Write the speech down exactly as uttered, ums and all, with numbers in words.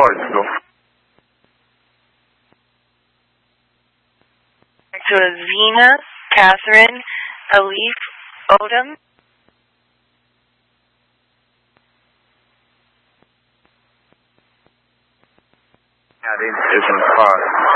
Portugal. To Zena, Catherine, Elif, Odom. Yeah, it is in the car.